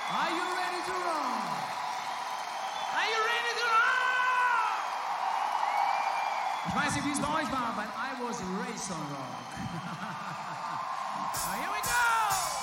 Are you ready to roll? Are you ready to roll? Ich weiß nicht, wie es bei euch war, but I